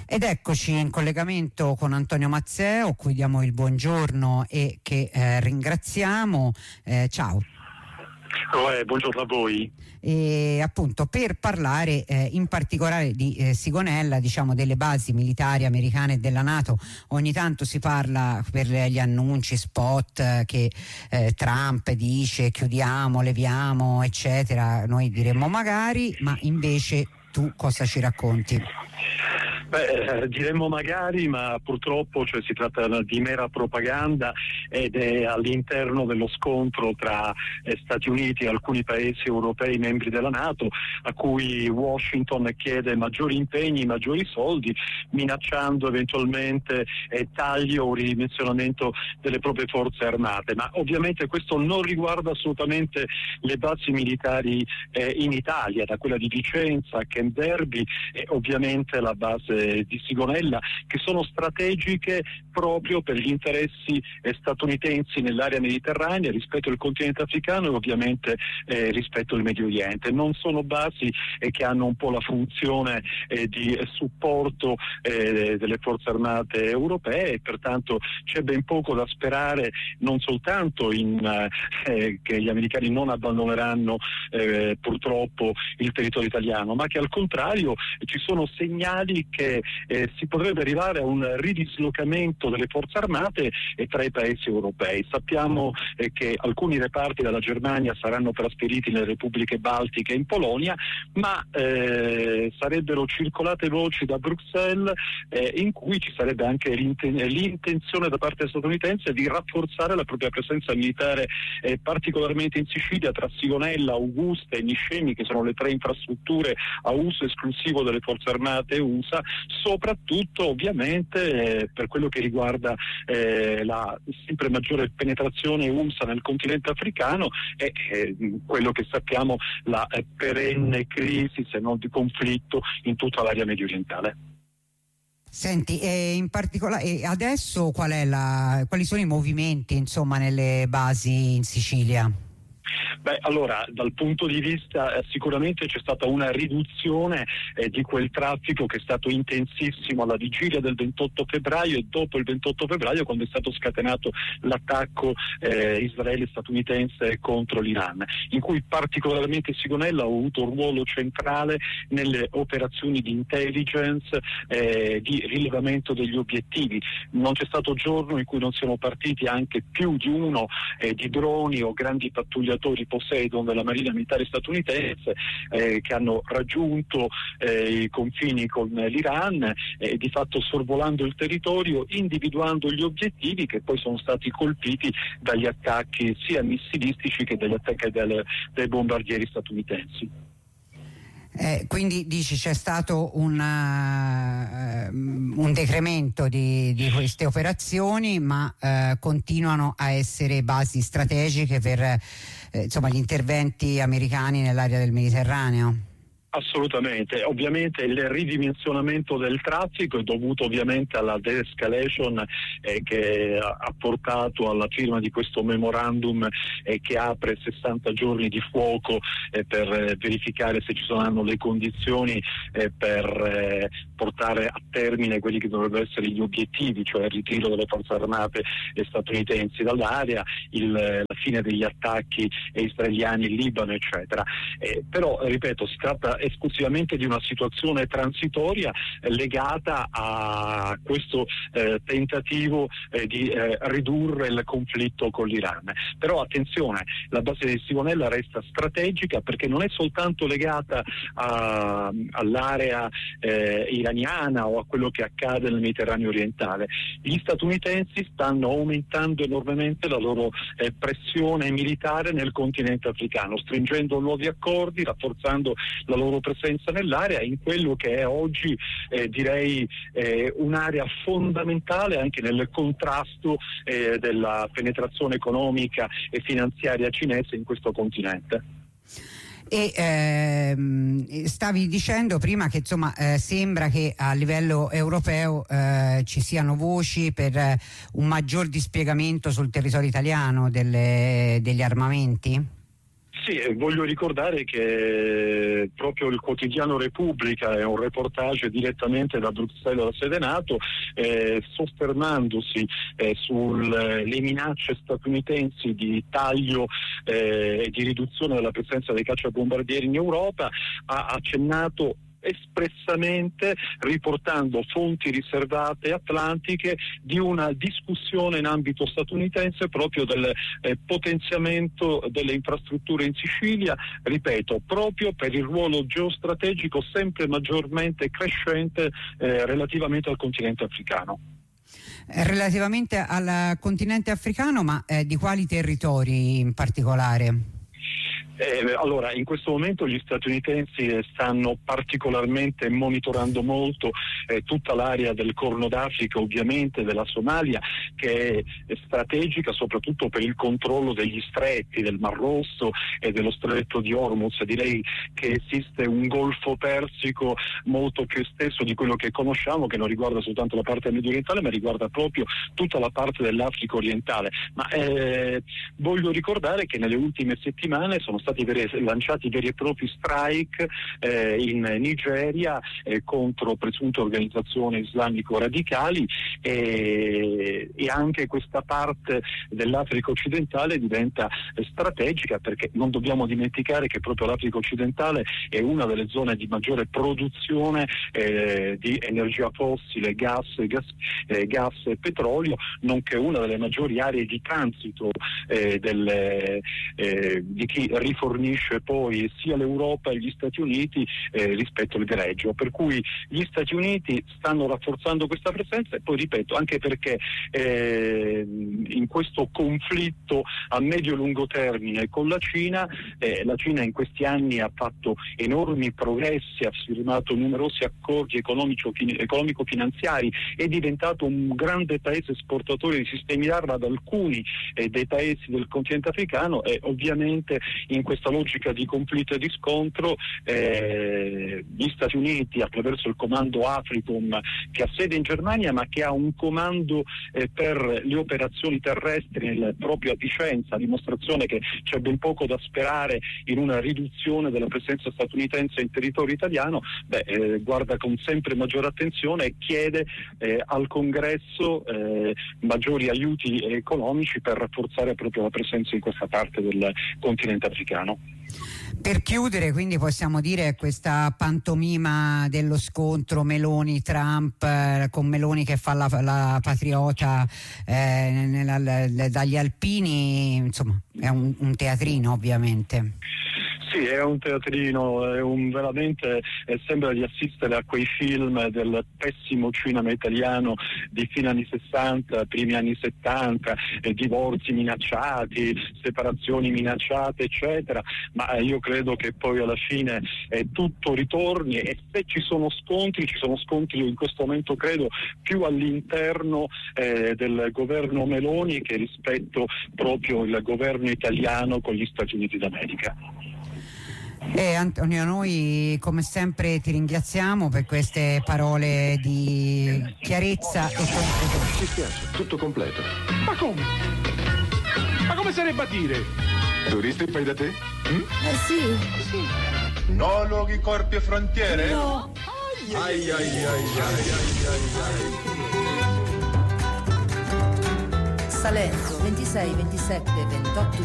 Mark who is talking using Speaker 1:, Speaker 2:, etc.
Speaker 1: Ed eccoci in collegamento con Antonio Mazzeo, cui diamo il buongiorno e che ringraziamo. Ciao.
Speaker 2: Buongiorno a voi.
Speaker 1: E appunto per parlare in particolare di Sigonella, diciamo delle basi militari americane e della NATO. Ogni tanto si parla per gli annunci spot che Trump dice chiudiamo, leviamo eccetera, noi diremmo magari, ma invece tu cosa ci racconti?
Speaker 2: Diremmo magari, ma purtroppo si tratta di mera propaganda ed è all'interno dello scontro tra Stati Uniti e alcuni paesi europei membri della NATO, a cui Washington chiede maggiori impegni, maggiori soldi, minacciando eventualmente tagli o ridimensionamento delle proprie forze armate. Ma ovviamente questo non riguarda assolutamente le basi militari in Italia, da quella di Vicenza, Camp Darby e ovviamente la base di Sigonella, che sono strategiche proprio per gli interessi statunitensi nell'area mediterranea rispetto al continente africano e ovviamente rispetto al Medio Oriente. Non sono basi che hanno un po' la funzione di supporto delle forze armate europee e pertanto c'è ben poco da sperare, non soltanto che gli americani non abbandoneranno purtroppo il territorio italiano, ma che al contrario ci sono segnali che si potrebbe arrivare a un ridislocamento delle forze armate tra i paesi europei. Sappiamo che alcuni reparti dalla Germania saranno trasferiti nelle repubbliche baltiche e in Polonia, ma sarebbero circolate voci da Bruxelles in cui ci sarebbe anche l'intenzione da parte statunitense di rafforzare la propria presenza militare particolarmente in Sicilia, tra Sigonella, Augusta e Niscemi, che sono le 3 infrastrutture a uso esclusivo delle forze armate USA, soprattutto ovviamente per quello che riguarda la sempre maggiore penetrazione USA nel continente africano e quello che sappiamo la perenne crisi, se non di conflitto, in tutta l'area mediorientale.
Speaker 1: Senti, in particolare adesso quali sono i movimenti nelle basi in Sicilia?
Speaker 2: Allora, dal punto di vista sicuramente c'è stata una riduzione di quel traffico che è stato intensissimo alla vigilia del 28 febbraio e dopo il 28 febbraio, quando è stato scatenato l'attacco israele-statunitense contro l'Iran, in cui particolarmente Sigonella ha avuto un ruolo centrale nelle operazioni di intelligence, di rilevamento degli obiettivi. Non c'è stato giorno in cui non siano partiti anche più di uno di droni o grandi pattugliatori Poseidon della Marina Militare statunitense che hanno raggiunto i confini con l'Iran, di fatto sorvolando il territorio, individuando gli obiettivi che poi sono stati colpiti dagli attacchi sia missilistici che dagli attacchi dei bombardieri statunitensi.
Speaker 1: Quindi dici c'è stato un decremento di queste operazioni, ma continuano a essere basi strategiche per gli interventi americani nell'area del Mediterraneo?
Speaker 2: Assolutamente, ovviamente il ridimensionamento del traffico è dovuto ovviamente alla de-escalation che ha portato alla firma di questo memorandum che apre 60 giorni di fuoco per verificare se ci saranno le condizioni per portare a termine quelli che dovrebbero essere gli obiettivi, cioè il ritiro delle forze armate statunitensi dall'area, la fine degli attacchi israeliani in Libano, eccetera. Però, ripeto, si tratta esclusivamente di una situazione transitoria legata a questo tentativo di ridurre il conflitto con l'Iran. Però attenzione, la base di Sigonella resta strategica perché non è soltanto legata all'area iraniana o a quello che accade nel Mediterraneo orientale. Gli statunitensi stanno aumentando enormemente la loro pressione militare nel continente africano, stringendo nuovi accordi, rafforzando la loro presenza nell'area, in quello che è oggi direi un'area fondamentale anche nel contrasto della penetrazione economica e finanziaria cinese in questo continente.
Speaker 1: E stavi dicendo prima che sembra che a livello europeo ci siano voci per un maggior dispiegamento sul territorio italiano degli armamenti?
Speaker 2: Sì, voglio ricordare che proprio il quotidiano Repubblica è un reportage direttamente da Bruxelles, dalla sede NATO, soffermandosi sulle minacce statunitensi di taglio e di riduzione della presenza dei cacciabombardieri in Europa, ha accennato espressamente, riportando fonti riservate atlantiche, di una discussione in ambito statunitense proprio del potenziamento delle infrastrutture in Sicilia, ripeto, proprio per il ruolo geostrategico sempre maggiormente crescente relativamente al continente africano.
Speaker 1: Relativamente al continente africano, ma di quali territori in particolare?
Speaker 2: Allora, in questo momento gli statunitensi stanno particolarmente monitorando molto tutta l'area del Corno d'Africa, ovviamente della Somalia, che è strategica soprattutto per il controllo degli stretti del Mar Rosso e dello Stretto di Hormuz. Direi che esiste un Golfo Persico molto più esteso di quello che conosciamo, che non riguarda soltanto la parte medio orientale, ma riguarda proprio tutta la parte dell'Africa orientale. Ma voglio ricordare che nelle ultime settimane sono stati lanciati veri e propri strike in Nigeria contro presunte organizzazioni islamico-radicali, e anche questa parte dell'Africa occidentale diventa strategica, perché non dobbiamo dimenticare che proprio l'Africa occidentale è una delle zone di maggiore produzione di energia fossile, gas e petrolio, nonché una delle maggiori aree di transito di chi rifornisce poi sia l'Europa e gli Stati Uniti rispetto al greggio, per cui gli Stati Uniti stanno rafforzando questa presenza, e poi ripeto anche perché in questo conflitto a medio e lungo termine con la Cina in questi anni ha fatto enormi progressi, ha firmato numerosi accordi economico-finanziari, è diventato un grande paese esportatore di sistemi d'arma ad alcuni dei paesi del continente africano, e ovviamente in questa logica di conflitto e di scontro gli Stati Uniti, attraverso il comando Africom, che ha sede in Germania ma che ha un comando per le operazioni terrestri proprio a Vicenza, a dimostrazione che c'è ben poco da sperare in una riduzione della presenza statunitense in territorio italiano, guarda con sempre maggiore attenzione e chiede al Congresso maggiori aiuti economici per rafforzare proprio la presenza in questa parte del continente africano.
Speaker 1: Per chiudere, quindi, possiamo dire questa pantomima dello scontro Meloni-Trump, con Meloni che fa la patriota dagli alpini, insomma è un teatrino, ovviamente.
Speaker 2: Sì, è un teatrino, veramente sembra di assistere a quei film del pessimo cinema italiano di fine anni 60, primi anni 70, divorzi minacciati, separazioni minacciate, eccetera, ma io credo che poi alla fine tutto ritorni, e se ci sono scontri in questo momento credo più all'interno del governo Meloni che rispetto proprio il governo italiano con gli Stati Uniti d'America.
Speaker 1: Antonio, noi come sempre ti ringraziamo per queste parole di chiarezza e concretezza.
Speaker 3: Mi dispiace, tutto completo.
Speaker 4: Ma come? Ma come sarebbe a dire?
Speaker 3: Turisti fai da te?
Speaker 5: Sì.
Speaker 4: No luoghi, corpi e frontiere?
Speaker 5: No.
Speaker 3: Ai.
Speaker 5: Salento 26, 27, 28